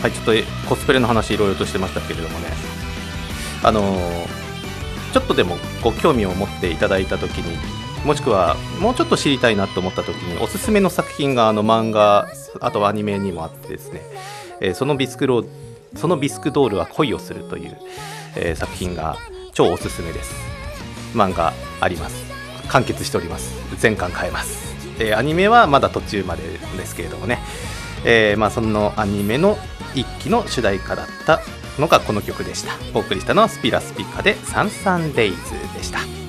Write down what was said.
はい、ちょっとコスプレの話いろいろとしてましたけれどもね、ちょっとでもご興味を持っていただいたときに、もしくはもうちょっと知りたいなと思ったときに、おすすめの作品が漫画、あとアニメにもあってですね、そのビスクドールは恋をするという、作品が超おすすめです。漫画あります。完結しております。全巻買えます。アニメはまだ途中までですけれどもね、そのアニメの一期の主題歌だったのがこの曲でした。お送りしたのはスピラスピカでサンサンデイズでした。